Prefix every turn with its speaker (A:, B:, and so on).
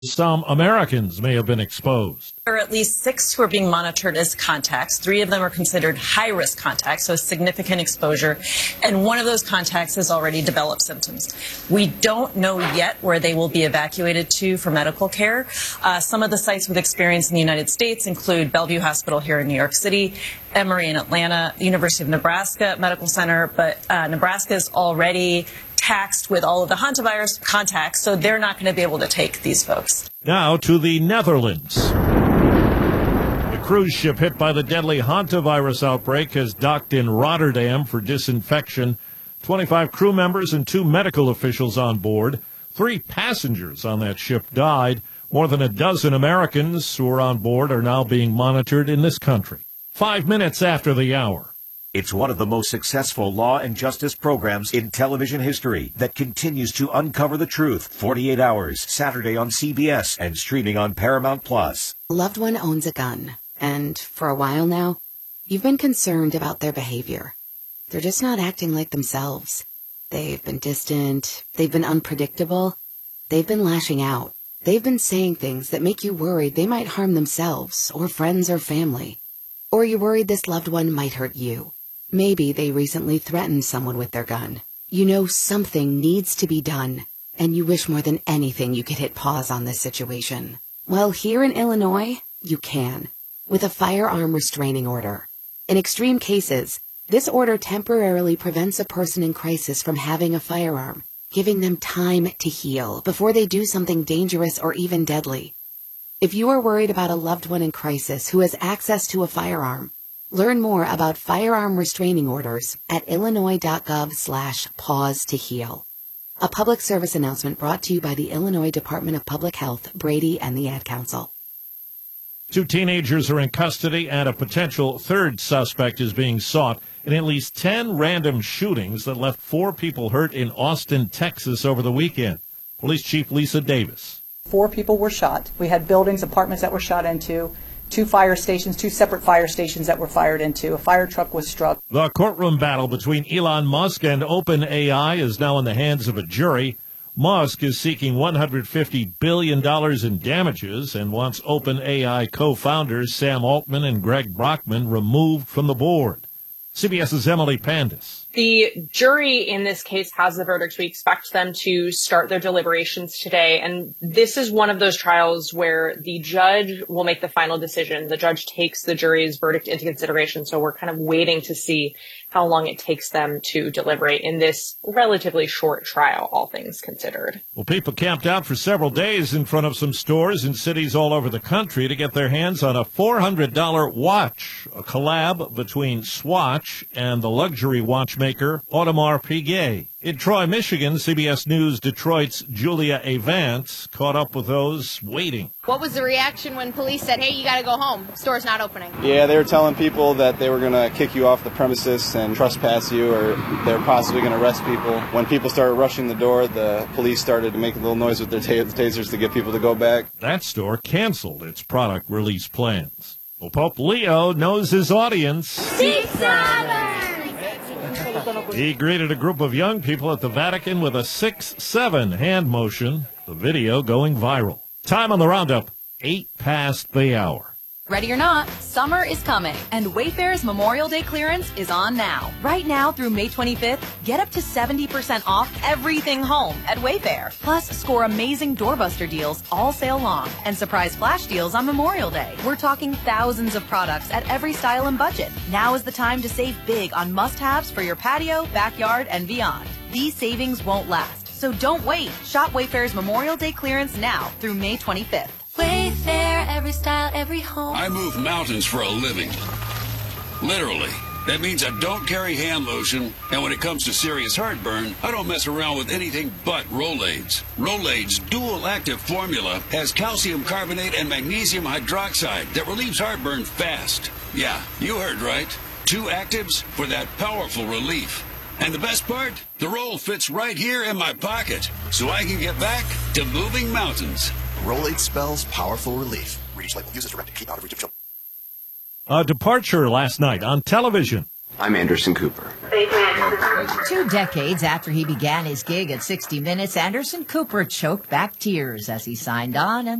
A: Some Americans may have been exposed.
B: There are at least 6 who are being monitored as contacts. 3 of them are considered high-risk contacts, so significant exposure. And one of those contacts has already developed symptoms. We don't know yet where they will be evacuated to for medical care. Some of the sites with experience in the United States include Bellevue Hospital here in New York City, Emory in Atlanta, University of Nebraska Medical Center, but Nebraska is already taxed with all of the hantavirus contacts, so they're not going to be able to take these folks.
A: Now to the Netherlands. The cruise ship hit by the deadly hantavirus outbreak has docked in Rotterdam for disinfection. 25 crew members and 2 medical officials on board. 3 passengers on that ship died. More than a dozen Americans who are on board are now being monitored in this country. 5 minutes after the hour.
C: It's one of the most successful law and justice programs in television history that continues to uncover the truth. 48 Hours, Saturday on CBS and streaming on Paramount+.
D: A loved one owns a gun, and for a while now, you've been concerned about their behavior. They're just not acting like themselves. They've been distant, they've been unpredictable, they've been lashing out. They've been saying things that make you worried they might harm themselves, or friends or family. Or you're worried this loved one might hurt you. Maybe they recently threatened someone with their gun. You know something needs to be done, and you wish more than anything you could hit pause on this situation. Well, here in Illinois, you can, with a firearm restraining order. In extreme cases, this order temporarily prevents a person in crisis from having a firearm, giving them time to heal before they do something dangerous or even deadly. If you are worried about a loved one in crisis who has access to a firearm, learn more about firearm restraining orders at illinois.gov/pause to heal. A public service announcement brought to you by the Illinois Department of Public Health, Brady, and the Ad Council.
A: 2 teenagers are in custody, and a potential third suspect is being sought in at least 10 random shootings that left 4 people hurt in Austin, Texas over the weekend. Police Chief Lisa Davis.
E: 4 people were shot. We had buildings, apartments that were shot into. 2 fire stations, 2 separate fire stations that were fired into. A fire truck was struck.
A: The courtroom battle between Elon Musk and OpenAI is now in the hands of a jury. Musk is seeking $150 billion in damages and wants OpenAI co-founders Sam Altman and Greg Brockman removed from the board. CBS's Emily Pandis.
F: The jury in this case has the verdict. We expect them to start their deliberations today. And this is one of those trials where the judge will make the final decision. The judge takes the jury's verdict into consideration. So we're kind of waiting to see how long it takes them to deliberate in this relatively short trial, all things considered.
A: Well, people camped out for several days in front of some stores in cities all over the country to get their hands on a $400 watch, a collab between Swatch and the luxury watchmaker Audemars Piguet. In Troy, Michigan, CBS News Detroit's Julia Evans caught up with those waiting.
G: What was the reaction when police said, hey, you got to go home, store's not opening?
H: Yeah, they were telling people that they were going to kick you off the premises and trespass you, or they were possibly going to arrest people. When people started rushing the door, the police started to make a little noise with their tasers to get people to go back.
A: That store canceled its product release plans. Well, Pope Leo knows his audience.
G: Seek
A: He greeted a group of young people at the Vatican with a 6-7 hand motion, the video going viral. Time on the roundup, 8 past the hour.
I: Ready or not, summer is coming, and Wayfair's Memorial Day clearance is on now. Right now through May 25th, get up to 70% off everything home at Wayfair. Plus, score amazing doorbuster deals all sale long and surprise flash deals on Memorial Day. We're talking thousands of products at every style and budget. Now is the time to save big on must-haves for your patio, backyard, and beyond. These savings won't last, so don't wait. Shop Wayfair's Memorial Day clearance now through May 25th.
J: Wayfair, every style, every home.
K: I move mountains for a living. Literally. That means I don't carry hand lotion, and when it comes to serious heartburn, I don't mess around with anything but Rolaids. Rolaids' dual-active formula has calcium carbonate and magnesium hydroxide that relieves heartburn fast. Yeah, you heard right. 2 actives for that powerful relief. And the best part? The roll fits right here in my pocket, so I can get back to moving mountains.
L: Rolaids spells powerful relief. Read each label. Use as directed. Keep out of reach of children.
A: A departure last night on television.
M: I'm Anderson Cooper.
N: 2 decades after he began his gig at 60 Minutes, Anderson Cooper choked back tears as he signed on and